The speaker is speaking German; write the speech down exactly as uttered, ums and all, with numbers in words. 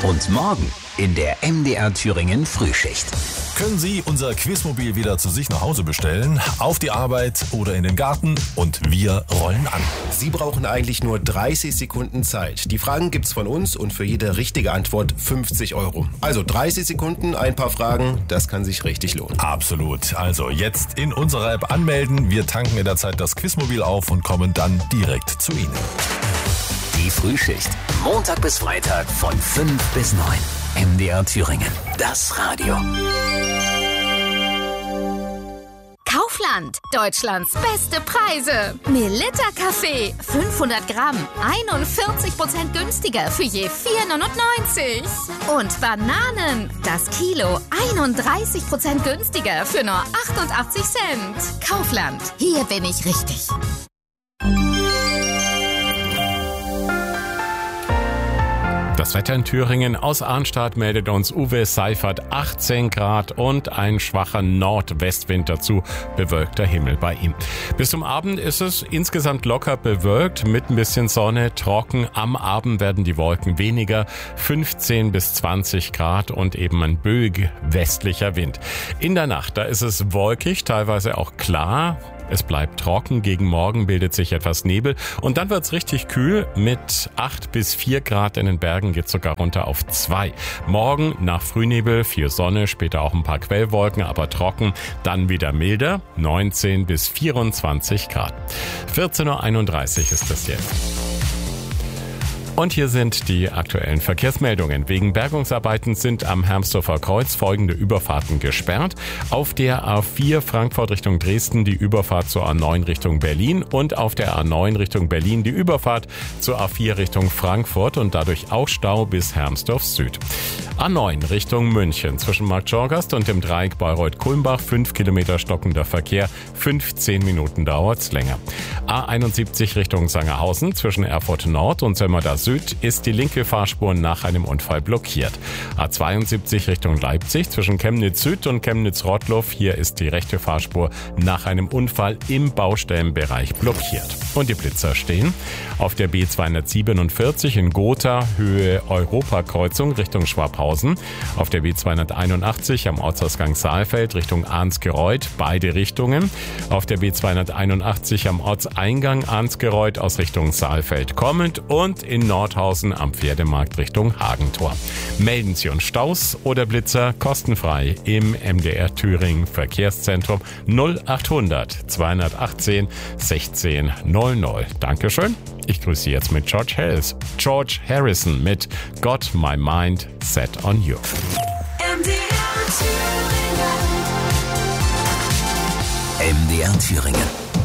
Und morgen in der M D R Thüringen Frühschicht. Können Sie unser Quizmobil wieder zu sich nach Hause bestellen, auf die Arbeit oder in den Garten und wir rollen an. Sie brauchen eigentlich nur dreißig Sekunden Zeit. Die Fragen gibt's von uns und für jede richtige Antwort fünfzig Euro. Also dreißig Sekunden, ein paar Fragen, das kann sich richtig lohnen. Absolut. Also jetzt in unserer App anmelden. Wir tanken in der Zeit das Quizmobil auf und kommen dann direkt zu Ihnen. Die Frühschicht. Montag bis Freitag von fünf bis neun. M D R Thüringen. Das Radio. Kaufland. Deutschlands beste Preise. Melitta Kaffee. fünfhundert Gramm. einundvierzig Prozent günstiger für je vier neunundneunzig. Und Bananen. Das Kilo. einunddreißig Prozent günstiger für nur achtundachtzig Cent. Kaufland. Hier bin ich richtig. Das Wetter in Thüringen. Aus Arnstadt meldet uns Uwe Seifert achtzehn Grad und ein schwacher Nordwestwind, dazu bewölkter Himmel bei ihm. Bis zum Abend ist es insgesamt locker bewölkt mit ein bisschen Sonne, trocken. Am Abend werden die Wolken weniger, fünfzehn bis zwanzig Grad und eben ein böig westlicher Wind. In der Nacht, da ist es wolkig, teilweise auch klar. Es bleibt trocken, gegen Morgen bildet sich etwas Nebel und dann wird's richtig kühl. Mit acht bis vier Grad in den Bergen geht's sogar runter auf zwei. Morgen nach Frühnebel, viel Sonne, später auch ein paar Quellwolken, aber trocken. Dann wieder milder, neunzehn bis vierundzwanzig Grad. vierzehn Uhr einunddreißig ist es jetzt. Und hier sind die aktuellen Verkehrsmeldungen. Wegen Bergungsarbeiten sind am Hermsdorfer Kreuz folgende Überfahrten gesperrt. Auf der A vier Frankfurt Richtung Dresden die Überfahrt zur A neun Richtung Berlin und auf der A neun Richtung Berlin die Überfahrt zur A vier Richtung Frankfurt und dadurch auch Stau bis Hermsdorf Süd. A neun Richtung München zwischen Marktschorgast und dem Dreieck Bayreuth-Kulmbach fünf Kilometer stockender Verkehr, fünfzehn Minuten dauert's länger. A einundsiebzig Richtung Sangerhausen zwischen Erfurt Nord und Sömmerda Süd ist die linke Fahrspur nach einem Unfall blockiert. A zweiundsiebzig Richtung Leipzig zwischen Chemnitz Süd und Chemnitz-Rottloff. Hier ist die rechte Fahrspur nach einem Unfall im Baustellenbereich blockiert. Und die Blitzer stehen auf der B zweihundertsiebenundvierzig in Gotha, Höhe Europakreuzung Richtung Schwabhausen. Auf der B zweihunderteinundachtzig am Ortsausgang Saalfeld Richtung Arnsgereuth, beide Richtungen. Auf der B zweihunderteinundachtzig am Ortseingang Arnsgereuth aus Richtung Saalfeld kommend und in Nordhausen am Pferdemarkt Richtung Hagentor. Melden Sie uns Staus oder Blitzer kostenfrei im M D R Thüringen Verkehrszentrum null achthundert zweihundertachtzehn sechzehn null null. Dankeschön. Ich grüße Sie jetzt mit George Harris. George Harrison mit Got My Mind Set on You. M D R Thüringen. M D R Thüringen.